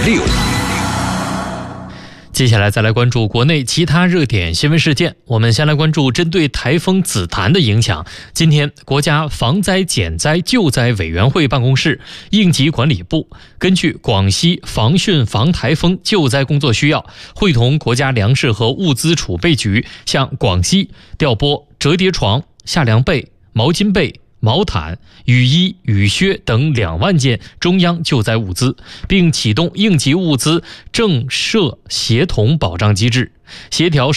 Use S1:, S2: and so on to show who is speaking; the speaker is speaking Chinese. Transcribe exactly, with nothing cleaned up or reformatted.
S1: 六。接下来再来关注国内其他热点新闻事件。我们先来关注针对台风紫檀的影响。今天，国家防灾减灾救灾委员会办公室、应急管理部根据广西防汛防台风救灾工作需要，会同国家粮食和物资储备局向广西调拨折叠床、夏凉被、毛巾被、毛毯、雨衣、雨靴等两万件中央救灾物资，并启动应急物资政涉协同保障机制，协调